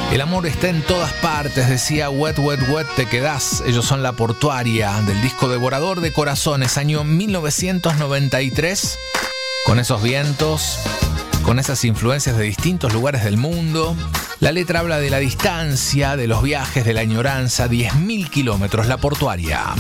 El amor está en todas partes, decía Wet, Wet, Wet, te quedás. Ellos son La Portuaria, del disco Devorador de Corazones, año 1993. Con esos vientos, con esas influencias de distintos lugares del mundo. La letra habla de la distancia, de los viajes, de la añoranza, 10.000 kilómetros, La Portuaria.